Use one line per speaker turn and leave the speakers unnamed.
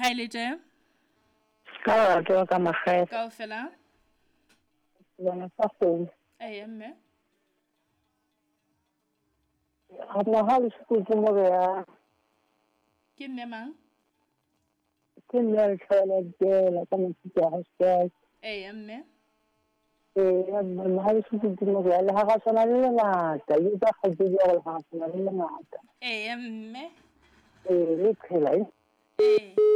Kaeletše
ka batho ka magae
kao fela
bona sa kgone
mme
ga nna ga le sekutse mo ya
ke mme mang
ke nne re tlhola dela ka mofuta wa hospital
mme
nna ga le sekutse mo ya le ga ga tshwana le ngata le tsa kgatsedi ya go ga tshwana le ngata
mme
le phela